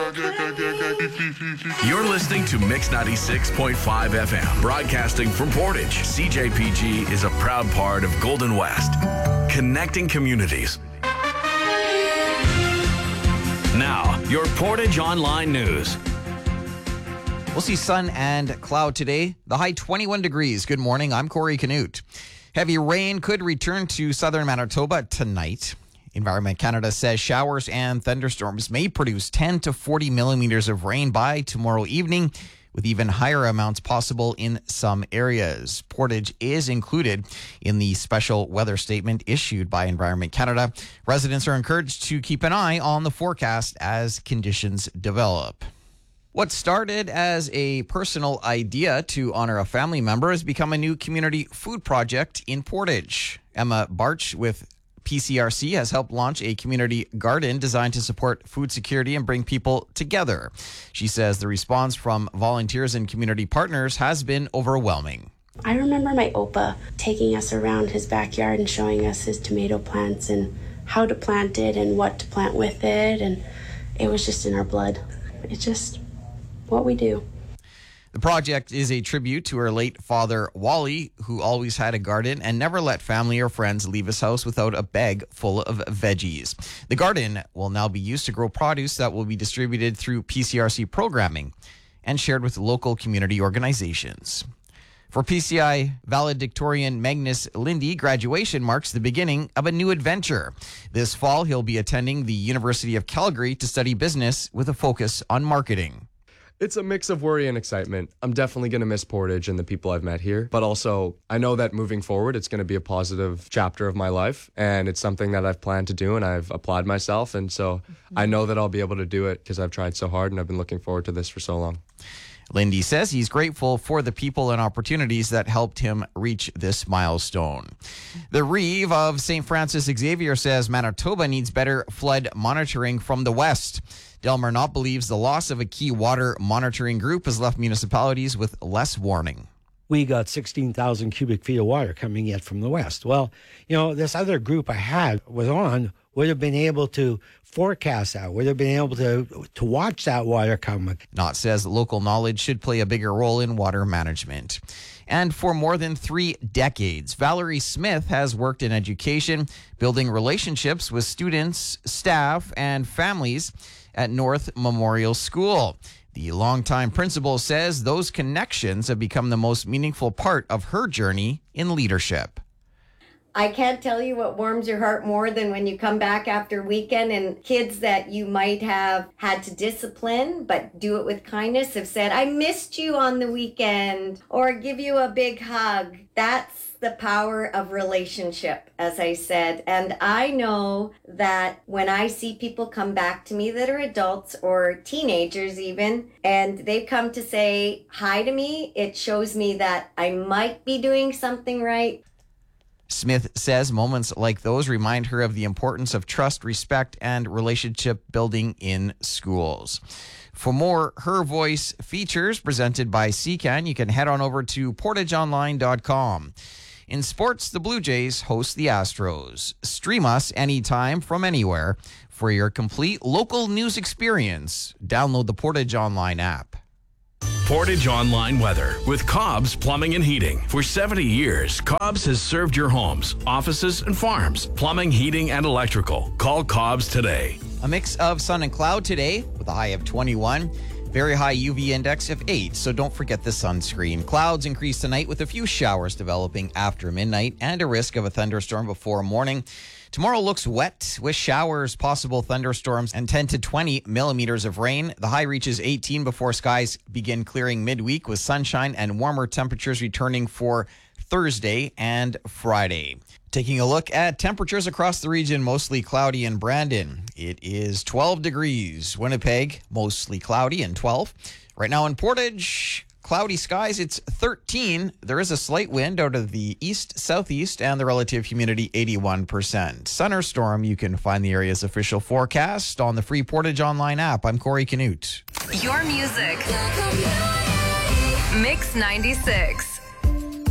You're listening to Mix 96.5 FM, broadcasting from Portage. CJPG is a proud part of Golden West, connecting communities. Now, your Portage Online News. We'll see sun and cloud today. The high 21 degrees. Good morning. I'm Corey Canute. Heavy rain could return to southern Manitoba tonight. Environment Canada says showers and thunderstorms may produce 10 to 40 millimeters of rain by tomorrow evening, with even higher amounts possible in some areas. Portage is included in the special weather statement issued by Environment Canada. Residents are encouraged to keep an eye on the forecast as conditions develop. What started as a personal idea to honor a family member has become a new community food project in Portage. Emma Barch with PCRC has helped launch a community garden designed to support food security and bring people together. She says the response from volunteers and community partners has been overwhelming. I remember my Opa taking us around his backyard and showing us his tomato plants and how to plant it and what to plant with it, and it was just in our blood. It's just what we do. The project is a tribute to her late father, Wally, who always had a garden and never let family or friends leave his house without a bag full of veggies. The garden will now be used to grow produce that will be distributed through PCRC programming and shared with local community organizations. For PCI valedictorian Magnus Lindy, graduation marks the beginning of a new adventure. This fall, he'll be attending the University of Calgary to study business with a focus on marketing. It's a mix of worry and excitement. I'm definitely going to miss Portage and the people I've met here, but also I know that moving forward, it's going to be a positive chapter of my life, and it's something that I've planned to do, and I've applied myself, and so I know that I'll be able to do it because I've tried so hard, and I've been looking forward to this for so long. Lindy says he's grateful for the people and opportunities that helped him reach this milestone. The Reeve of St. Francis Xavier says Manitoba needs better flood monitoring from the west. Delmer Knott believes the loss of a key water monitoring group has left municipalities with less warning. We got 16,000 cubic feet of water coming in from the west. Well, this other group I had was on would have been able to forecast that, would have been able to watch that water come. Knott says local knowledge should play a bigger role in water management. And for more than 3 decades, Valerie Smith has worked in education, building relationships with students, staff, and families at North Memorial School. The longtime principal says those connections have become the most meaningful part of her journey in leadership. I can't tell you what warms your heart more than when you come back after weekend and kids that you might have had to discipline but do it with kindness have said, I missed you on the weekend, or give you a big hug. That's the power of relationship, as I said. And I know that when I see people come back to me that are adults or teenagers even, and they've come to say hi to me, it shows me that I might be doing something right. Smith says moments like those remind her of the importance of trust, respect, and relationship building in schools. For more Her Voice features presented by CCAN, you can head on over to portageonline.com. In sports, the Blue Jays host the Astros. Stream us anytime from anywhere for your complete local news experience. Download the Portage Online app. Portage Online Weather with Cobb's Plumbing and Heating. For 70 years, Cobb's has served your homes, offices, and farms. Plumbing, heating, and electrical. Call Cobb's today. A mix of sun and cloud today with a high of 21. Very high UV index of 8, so don't forget the sunscreen. Clouds increase tonight with a few showers developing after midnight and a risk of a thunderstorm before morning. Tomorrow looks wet with showers, possible thunderstorms, and 10 to 20 millimeters of rain. The high reaches 18 before skies begin clearing midweek with sunshine and warmer temperatures returning for Thursday and Friday. Taking a look at temperatures across the region, mostly cloudy in Brandon. It is 12 degrees. Winnipeg, mostly cloudy and 12. Right now in Portage, cloudy skies, it's 13. There is a slight wind out of the east-southeast and the relative humidity 81%. Sun or storm, you can find the area's official forecast on the free Portage Online app. I'm Corey Canute. Your music. Mix 96.